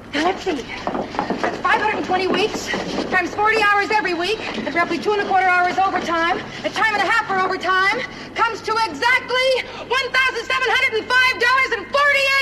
Now, let's see. That's 520 weeks times 40 hours every week at roughly 2 1/4 hours overtime, a time and a half for overtime, comes to exactly 1,000.